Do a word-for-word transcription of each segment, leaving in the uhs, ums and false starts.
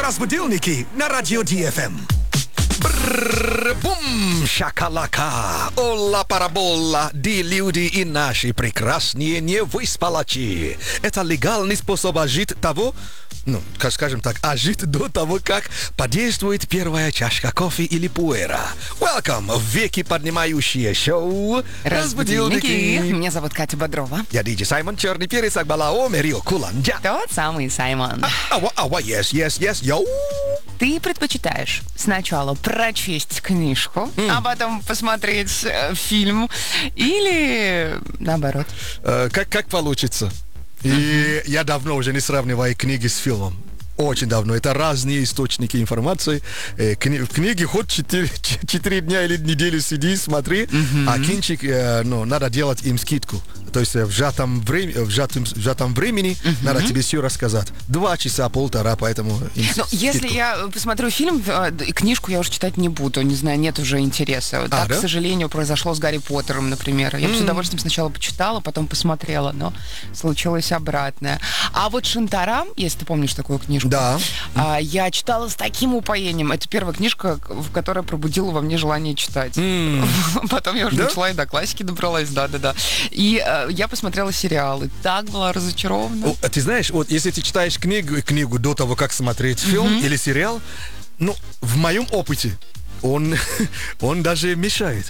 Разбудилники на радио Ди Эф Эм. Бум, шакалака, ола парабола, ди люди и наши прекрасные невыспалачи. Это легальный способ ожить того, ну, скажем так, ожить до того, как подействует первая чашка кофе или пуэра. Welcome в веки поднимающее шоу Разбудилники. Меня зовут Катя Бодрова. Я диджей Саймон, черный перец, Акбалао, Мерио Куланджа. Тот самый Саймон. Ава, ава, yes, yes, yes, йоу. Ты предпочитаешь сначала прочесть книжку, mm. а потом посмотреть э, фильм, или наоборот? Э, как, как получится. И uh-huh. я давно уже не сравниваю книги с фильмом. Очень давно. Это разные источники информации. Э, кни- в книге хоть четыре дня или неделю сиди, смотри, uh-huh. а кинчик, э, ну, надо делать им скидку. То есть в сжатом, время, в сжатом, в сжатом времени uh-huh. надо тебе все рассказать. Два часа, полтора, поэтому... Но если я посмотрю фильм, книжку я уже читать не буду. Не знаю, нет уже интереса. А, так, да? К сожалению, произошло с Гарри Поттером, например. Я mm. бы с удовольствием сначала почитала, потом посмотрела, но случилось обратное. А вот Шантарам, если ты помнишь такую книжку, да. а, я читала с таким упоением. Это первая книжка, которая пробудила во мне желание читать. Mm. Потом я уже да? начала и до классики добралась, да-да-да. И я посмотрела сериалы. Так была разочарована. О, ты знаешь, вот если ты читаешь книгу, книгу до того, как смотреть фильм mm-hmm. или сериал, ну, в моем опыте он, он даже мешает.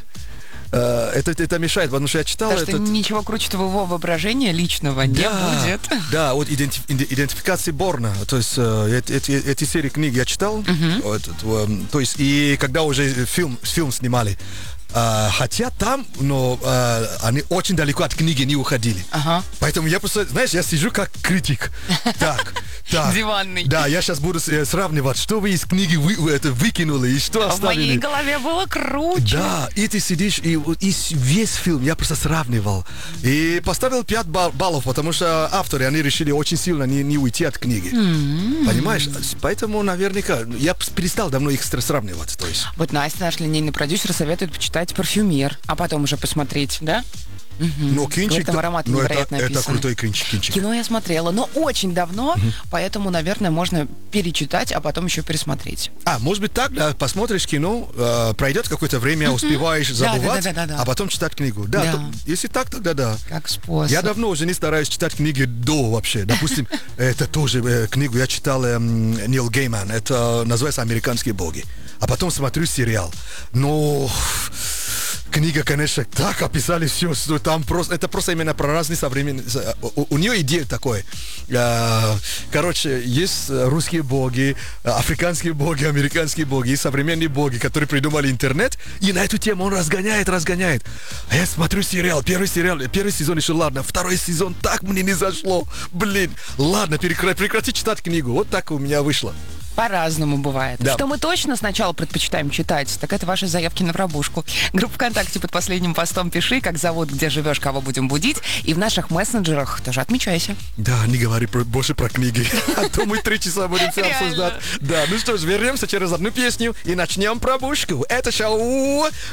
Это, это мешает, потому что я читал... Потому этот... что ничего круче твоего воображения личного да, не будет. Да, вот идентиф, идентификация Борна, то есть эти, эти серии книг я читал, uh-huh. этот, то есть и когда уже фильм, фильм снимали, Uh, хотя там, но uh, они очень далеко от книги не уходили. Uh-huh. Поэтому я просто, знаешь, я сижу как критик. Так, так. Диванный. Да, я сейчас буду сравнивать, что вы из книги вы, это, выкинули и что оставили. В моей голове было круче. Да, и ты сидишь, и, и весь фильм я просто сравнивал. И поставил пять баллов, потому что авторы, они решили очень сильно не, не уйти от книги. Mm-hmm. Понимаешь? Поэтому, наверняка, я перестал давно их сравнивать. То есть. Вот Настя, наш линейный продюсер, советует почитать «Парфюмер», а потом уже посмотреть, да? Угу. Но кинчик, там ароматы но невероятно это, описаны. это крутой кинчик, кинчик. Кино я смотрела, но очень давно, угу. поэтому, наверное, можно перечитать, а потом еще пересмотреть. А, может быть так, да, посмотришь кино, э, пройдет какое-то время, угу. успеваешь забывать, да, да, да, да, да. а потом читать книгу. Да, да. То, если так, тогда да. Как способ. Я давно уже не стараюсь читать книги до вообще. Допустим, это тоже книгу я читал Нил Гейман, это называется «Американские боги». А потом смотрю сериал. Но... Книга, конечно, так описали все, что там просто, это просто именно про разные современные, у, у нее идея такой, короче, есть русские боги, африканские боги, американские боги, и современные боги, которые придумали интернет, и на эту тему он разгоняет, разгоняет. А я смотрю сериал, первый сериал, первый сезон еще ладно, второй сезон так мне не зашло, блин, ладно, прекрати, прекрати читать книгу, вот так у меня вышло. По-разному бывает. Да. Что мы точно сначала предпочитаем читать, так это ваши заявки на пробужку. Группа ВКонтакте под последним постом пиши, как зовут, где живешь, кого будем будить. И в наших мессенджерах тоже отмечайся. Да, не говори про, больше про книги, а то мы три часа будем все обсуждать. Да, ну что ж, вернемся через одну песню и начнем пробужку. Это шоу